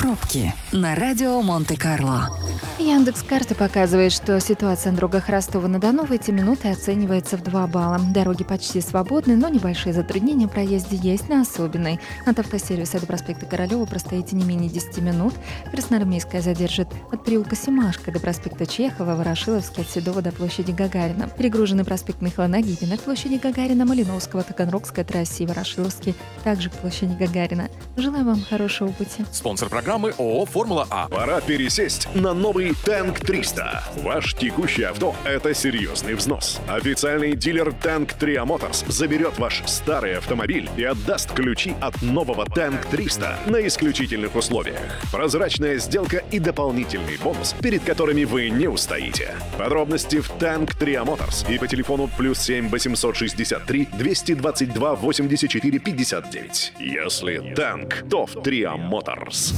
Пробки на радио Монте-Карло. Яндекс.Карта показывает, что ситуация на дорогах Ростова-на-Дону в эти минуты оценивается в 2 балла. Дороги почти свободны, но небольшие затруднения в проезде есть на Особенной. От автосервиса до проспекта Королёва простоите не менее 10 минут. Красноармейская задержит от переулка Семашко до проспекта Чехова, Ворошиловский от Седова до площади Гагарина. Перегруженный проспект Михаила Нагибина к площади Гагарина, Малиновского, Таганрогская трассе и Ворошиловский также к площади Гагарина. Желаю вам хорошего пути. Спонсор программы ООО «Формула А». Пора пересесть на новый Танк 300. Ваш текущий авто – это серьезный взнос. Официальный дилер Tank Tria Motors заберет ваш старый автомобиль и отдаст ключи от нового Tank 300 на исключительных условиях. Прозрачная сделка и дополнительный бонус, перед которыми вы не устоите. Подробности в Tank Tria Motors и по телефону +7 863 222 84 59. Если танк, то в Tria Motors.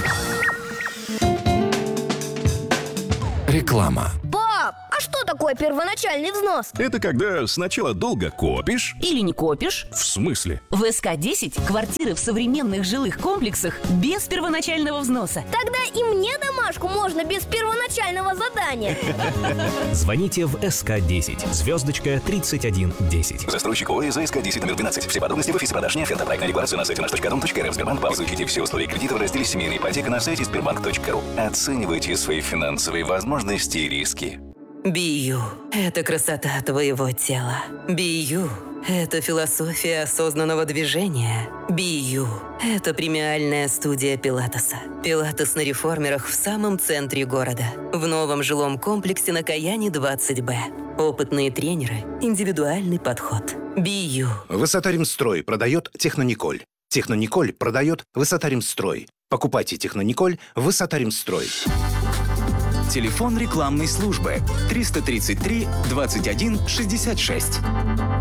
Реклама. Пап, а что такое первоначальный взнос? Это когда сначала долго копишь. Или не копишь? В смысле? В СК-10 квартиры в современных жилых комплексах без первоначального взноса. Тогда и мне домашку можно без первоначального задания. Звоните в СК-10, звездочка 3110. Застройщик ОС СК-10 номер 12. Все подробности в офисе продаж. Оферта проектная декларация на сайте nаш.дом.рф. Сбербанк Пал. Изучите все условия кредита в разделе «Семейная ипотека» на сайте sberbank.ru. Оценивайте свои финансовые возможности и риски. Бию – это красота твоего тела. Бию – это философия осознанного движения. Бию – это премиальная студия Пилатеса. Пилатес на реформерах в самом центре города. В новом жилом комплексе на Каяне 20Б. Опытные тренеры, индивидуальный подход. Бию. Высота-Ремстрой продает Технониколь. Технониколь продает Высота-Ремстрой. Покупайте Технониколь в Высота-Ремстрой. Телефон рекламной службы 333 21 66.